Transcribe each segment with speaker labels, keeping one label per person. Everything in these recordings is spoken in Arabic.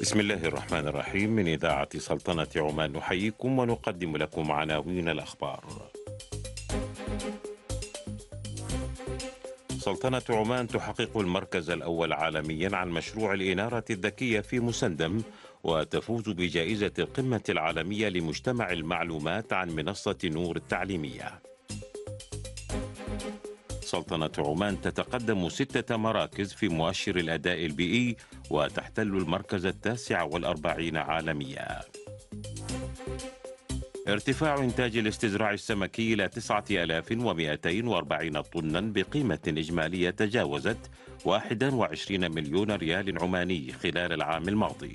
Speaker 1: بسم الله الرحمن الرحيم. من إذاعة سلطنة عمان نحييكم ونقدم لكم عناوين الأخبار. سلطنة عمان تحقق المركز الأول عالميا عن مشروع الإنارة الذكية في مسندم، وتفوز بجائزة القمة العالمية لمجتمع المعلومات عن منصة نور التعليمية. سلطنة عمان تتقدم 6 مراكز في مؤشر الأداء البيئي، وتحتل المركز 49 عالميا. ارتفاع إنتاج الاستزراع السمكي إلى 9240 طنا بقيمة إجمالية تجاوزت 21 مليون ريال عماني خلال العام الماضي.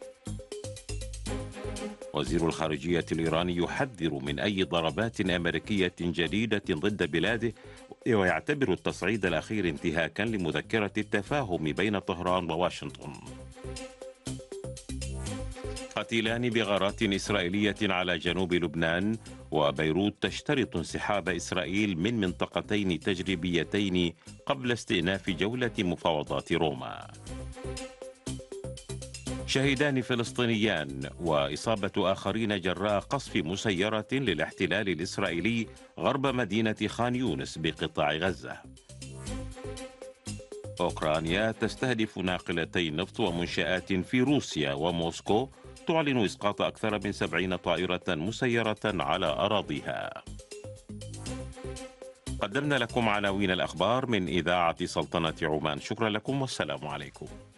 Speaker 1: وزير الخارجية الإيراني يحذر من أي ضربات أمريكية جديدة ضد بلاده، ويعتبر التصعيد الأخير انتهاكا لمذكرة التفاهم بين طهران وواشنطن. قتيلان بغارات إسرائيلية على جنوب لبنان، وبيروت تشترط انسحاب إسرائيل من منطقتين تجريبيتين قبل استئناف جولة مفاوضات روما. شهيدان فلسطينيان وإصابة آخرين جراء قصف مسيرة للاحتلال الإسرائيلي غرب مدينة خان يونس بقطاع غزة. أوكرانيا تستهدف ناقلتي نفط ومنشآت في روسيا، وموسكو تعلن إسقاط أكثر من 70 طائرة مسيرة على أراضيها. قدمنا لكم عناوين الأخبار من إذاعة سلطنة عمان. شكرا لكم والسلام عليكم.